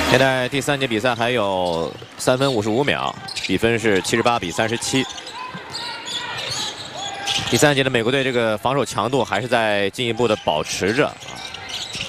现在第3节比赛还有3分55秒，比分是78比37。第3节的美国队这个防守强度还是在进一步的保持着啊。